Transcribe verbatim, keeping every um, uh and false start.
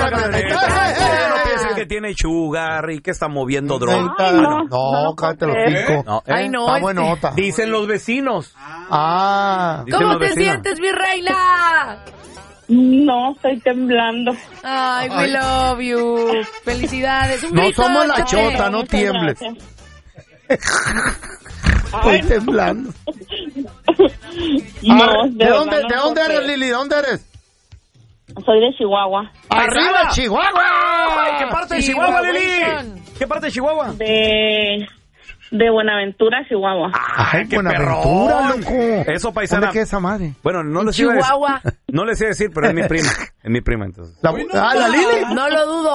No piensen que tiene sugar y que está moviendo droga. No, no, cállate los cinco. No, ¿eh? Ay, no. Está este- buenota. Dicen los vecinos. Ah. Dicen ¿Cómo los te vecinos. sientes, mi reina? No, estoy temblando. Ay, we love you. Felicidades. Un No grito, somos la échate. chota, no Muchas tiembles. gracias. Estoy temblando. No, Ah, de ¿De verdad dónde, no, ¿de dónde porque eres, Lili? ¿De dónde eres? Soy de Chihuahua. ¡Arriba, Chihuahua! Ay, ¿qué parte de Chihuahua, Lili? ¿Qué parte de Chihuahua? De, de Buenaventura, Chihuahua. Ay, qué Buenaventura, perrón. loco. Eso, paisana. ¿Dónde queda esa madre? Bueno, no En les iba a decir. Chihuahua. No les iba a decir, pero es mi prima. Es mi prima, entonces. La, ah, la Lili. No lo dudo.